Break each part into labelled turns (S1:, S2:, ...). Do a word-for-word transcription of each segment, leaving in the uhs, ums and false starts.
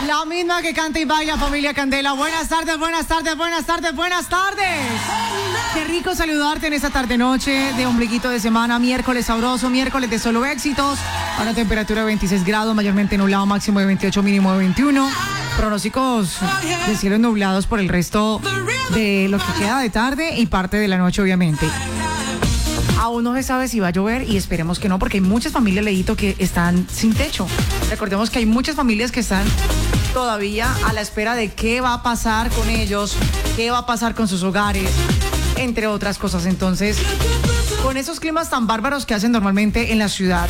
S1: La misma que canta y baila, familia Candela. Buenas tardes, buenas tardes, buenas tardes, buenas tardes. Qué rico saludarte en esta tarde-noche de ombliguito de semana, miércoles sabroso, miércoles de solo éxitos. A una temperatura de veintiséis grados, mayormente nublado, máximo de veintiocho, mínimo de veintiuno. Pronósticos de cielos nublados por el resto de lo que queda de tarde y parte de la noche, obviamente. Aún no se sabe si va a llover y esperemos que no, porque hay muchas familias, Leito, que están sin techo. Recordemos que hay muchas familias que están todavía a la espera de qué va a pasar con ellos, qué va a pasar con sus hogares, entre otras cosas. Entonces, con esos climas tan bárbaros que hacen normalmente en la ciudad,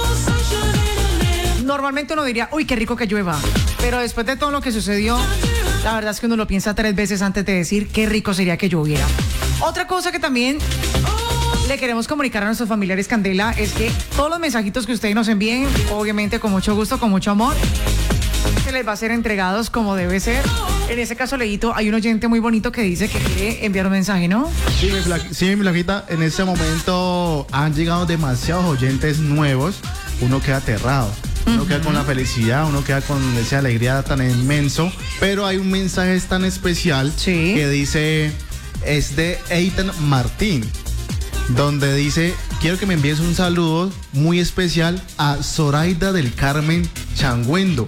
S1: normalmente uno diría, uy, qué rico que llueva. Pero después de todo lo que sucedió, la verdad es que uno lo piensa tres veces antes de decir qué rico sería que lloviera. Otra cosa que también le queremos comunicar a nuestros familiares Candela es que todos los mensajitos que ustedes nos envíen, obviamente con mucho gusto, con mucho amor, se les va a ser entregados como debe ser. En ese caso, Leito, hay un oyente muy bonito que dice que quiere enviar un mensaje, ¿no?
S2: Sí, mi, fla- sí, mi flaquita, en este momento han llegado demasiados oyentes nuevos. Uno queda aterrado, uno uh-huh. queda con la felicidad, uno queda con esa alegría tan inmenso. Pero hay un mensaje tan especial
S1: sí.
S2: que dice, es de Eitan Martín, donde dice, quiero que me envíes un saludo muy especial a Zoraida del Carmen Changuendo,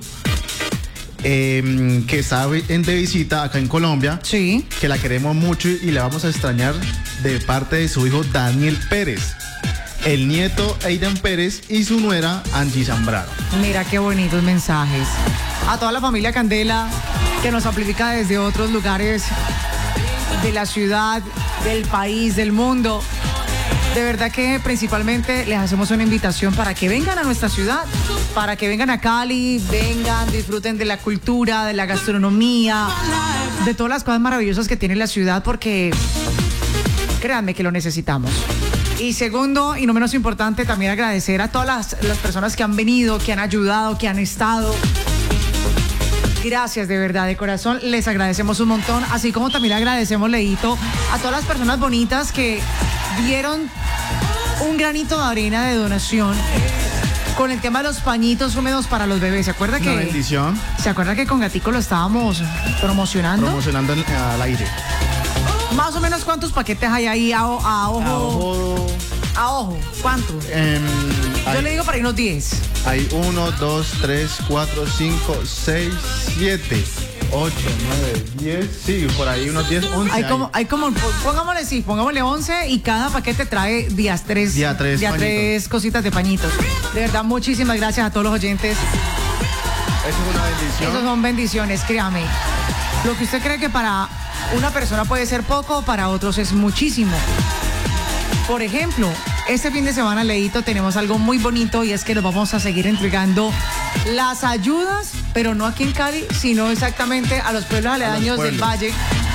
S2: eh, que está en, de visita acá en Colombia,
S1: sí.
S2: que la queremos mucho y la vamos a extrañar, de parte de su hijo Daniel Pérez, el nieto Aidan Pérez y su nuera Angie Zambrano.
S1: Mira qué bonitos mensajes. A toda la familia Candela que nos amplifica desde otros lugares de la ciudad, del país, del mundo. De verdad que principalmente les hacemos una invitación para que vengan a nuestra ciudad, para que vengan a Cali, vengan, disfruten de la cultura, de la gastronomía, de todas las cosas maravillosas que tiene la ciudad, porque créanme que lo necesitamos. Y segundo, y no menos importante, también agradecer a todas las, las personas que han venido, que han ayudado, que han estado. Gracias, de verdad, de corazón, les agradecemos un montón, así como también agradecemos, Leito, a todas las personas bonitas que dieron un granito de arena de donación con el tema de los pañitos húmedos para los bebés. ¿Se acuerda que?
S2: Una bendición.
S1: ¿Se acuerda que con Gatico lo estábamos promocionando?
S2: Promocionando en, al aire.
S1: Más o menos, ¿cuántos paquetes hay ahí a, a ojo?
S2: A ojo.
S1: A ojo, ¿cuántos?
S2: Eh,
S1: Yo
S2: hay,
S1: le digo para irnos diez.
S2: Hay uno, dos, tres, cuatro, cinco, seis, siete, ocho, nueve, diez, sí, por ahí unos diez, once.
S1: Hay como, hay como, pongámosle sí, pongámosle once y cada paquete trae días tres,
S2: día tres,
S1: día tres cositas de pañitos. De verdad, muchísimas gracias a todos los oyentes.
S2: Eso es una bendición.
S1: Esas son bendiciones, créame. Lo que usted cree que para una persona puede ser poco, para otros es muchísimo. Por ejemplo, este fin de semana, Leito, tenemos algo muy bonito y es que nos vamos a seguir entregando las ayudas, pero no aquí en Cali, sino exactamente a los pueblos aledaños del Valle,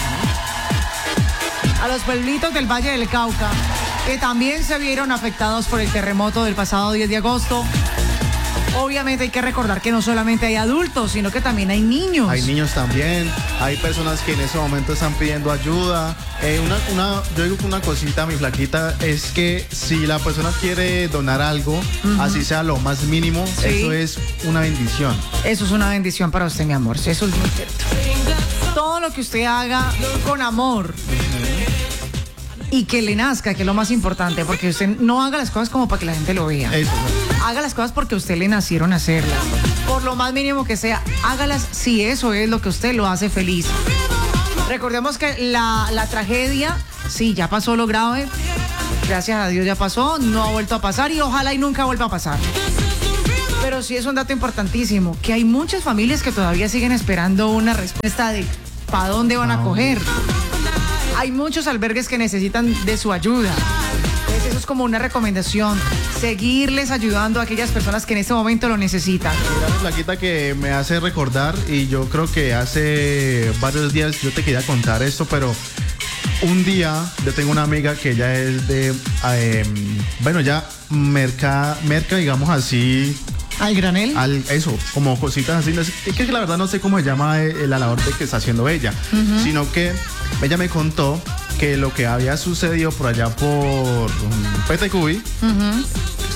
S1: a los pueblitos del Valle del Cauca, que también se vieron afectados por el terremoto del pasado diez de agosto. Obviamente hay que recordar que no solamente hay adultos, sino que también hay niños.
S2: Hay niños también, hay personas que en ese momento están pidiendo ayuda. Eh, una, una, yo digo que una cosita, mi flaquita, es que si la persona quiere donar algo, uh-huh. así sea lo más mínimo, sí. Eso es una bendición.
S1: Eso es una bendición para usted, mi amor, eso es muy cierto. Todo lo que usted haga con amor, uh-huh. y que le nazca, que es lo más importante, porque usted no haga las cosas como para que la gente lo vea.
S2: Eso.
S1: Haga las cosas porque a usted le nacieron a hacerlas. Por lo más mínimo que sea, hágalas si eso es lo que a usted lo hace feliz. Recordemos que la, la tragedia, sí, ya pasó lo grave. Gracias a Dios ya pasó, no ha vuelto a pasar y ojalá y nunca vuelva a pasar. Pero sí es un dato importantísimo, que hay muchas familias que todavía siguen esperando una respuesta de ¿para dónde van a coger? Hay muchos albergues que necesitan de su ayuda. Entonces eso es como una recomendación, seguirles ayudando a aquellas personas que en este momento lo necesitan.
S2: Mira, flaquita, que me hace recordar, y yo creo que hace varios días yo te quería contar esto, pero un día yo tengo una amiga que ella es de, eh, bueno, ya merca, merca, digamos así.
S1: ¿Al granel?
S2: Al, eso, como cositas así. Es que la verdad no sé cómo se llama la labor de que está haciendo ella, uh-huh. sino que ella me contó que lo que había sucedido por allá por um, Petecuy, uh-huh.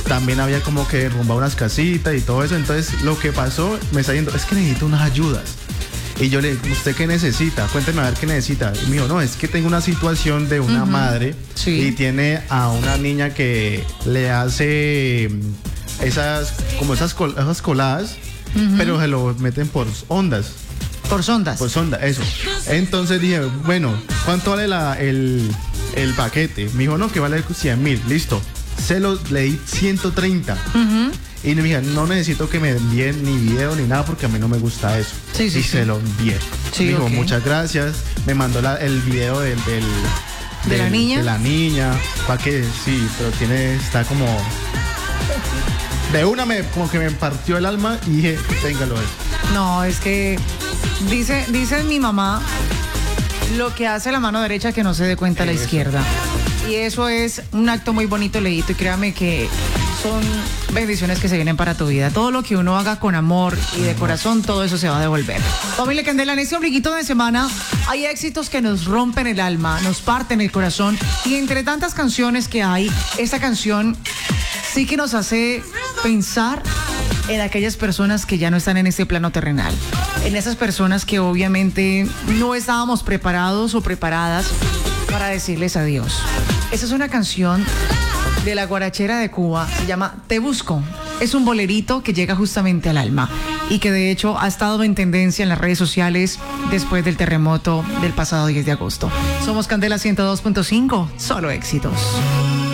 S2: también había como que derrumbar unas casitas y todo eso. Entonces lo que pasó, me está diciendo, es que necesito unas ayudas. Y yo le, ¿usted qué necesita? Cuénteme a ver qué necesita. Y me dijo, no, es que tengo una situación de una uh-huh. madre
S1: sí.
S2: y tiene a una niña que le hace esas, como esas, col- esas coladas, uh-huh. pero se lo meten por ondas.
S1: Por sondas.
S2: Por sonda, eso. Entonces dije, bueno, ¿cuánto vale la, el, el paquete? Me dijo, no, que vale cien mil, listo. Se lo leí ciento treinta.
S1: Uh-huh.
S2: Y me dije, no necesito que me envíen ni video ni nada porque a mí no me gusta eso.
S1: Sí, sí,
S2: y
S1: sí.
S2: se lo envié.
S1: Sí,
S2: me dijo,
S1: okay.
S2: muchas gracias. Me mandó la, el video del, del,
S1: ¿De
S2: del,
S1: la niña?
S2: De la niña. Para que, sí, pero tiene, está como... De una me, como que me partió el alma y dije, téngalo eso.
S1: No, es que dice, dice mi mamá, lo que hace la mano derecha que no se dé cuenta sí, la izquierda. Eso. Y eso es un acto muy bonito, Leito, y créame que son bendiciones que se vienen para tu vida. Todo lo que uno haga con amor y de corazón, todo eso se va a devolver. Familia Candela, en este ombliguito de semana hay éxitos que nos rompen el alma, nos parten el corazón, y entre tantas canciones que hay, esta canción sí que nos hace pensar en aquellas personas que ya no están en este plano terrenal, en esas personas que obviamente no estábamos preparados o preparadas para decirles adiós. Esa es una canción de la guarachera de Cuba, se llama Te Busco. Es un bolerito que llega justamente al alma y que de hecho ha estado en tendencia en las redes sociales después del terremoto del pasado diez de agosto. Somos Candela ciento dos punto cinco, solo éxitos.